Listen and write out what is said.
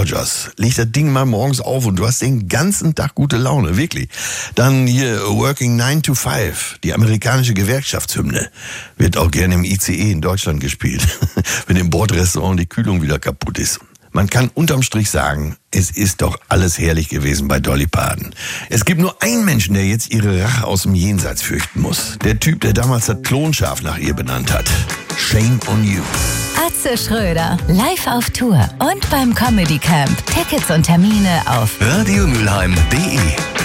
Rogers. Leg das Ding mal morgens auf und du hast den ganzen Tag gute Laune, wirklich. Dann hier Working 9 to 5, die amerikanische Gewerkschaftshymne. Wird auch gerne im ICE in Deutschland gespielt, wenn im Bordrestaurant die Kühlung wieder kaputt ist. Man kann unterm Strich sagen, es ist doch alles herrlich gewesen bei Dolly Parton. Es gibt nur einen Menschen, der jetzt ihre Rache aus dem Jenseits fürchten muss. Der Typ, der damals das Klonschaf nach ihr benannt hat. Shame on you. Atze Schröder, live auf Tour und beim Comedy Camp. Tickets und Termine auf radiomülheim.de